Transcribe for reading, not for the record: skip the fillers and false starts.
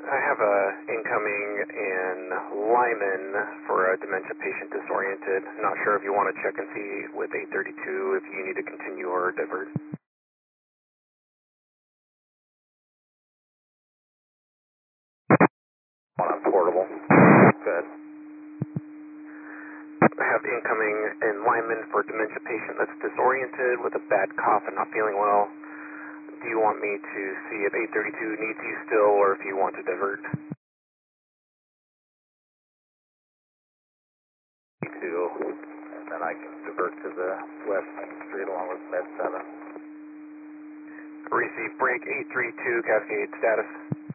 I have a incoming in Lyman for a dementia patient disoriented. Not sure if you want to check and see with 832 if you need to continue or divert. On portable. Good. I have incoming in Lyman for a dementia patient that's disoriented with a bad cough and not feeling well. Do you want me to see if 832 needs you still or if you want to divert? 2, and then I can divert to the west Main Street along with Med 7. Receive break 832, Cascade status.